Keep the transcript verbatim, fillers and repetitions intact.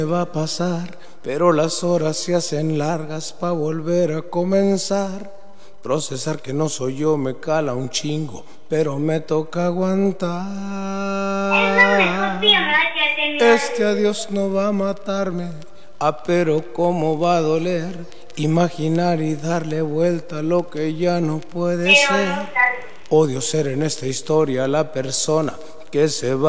va a pasar, pero las horas se hacen largas pa' volver a comenzar. Procesar que no soy yo me cala un chingo, pero me toca aguantar. Este adiós no va a matarme, ah, pero cómo va a doler imaginar y darle vuelta a lo que ya no puede ser. Odio ser en esta historia la persona que se va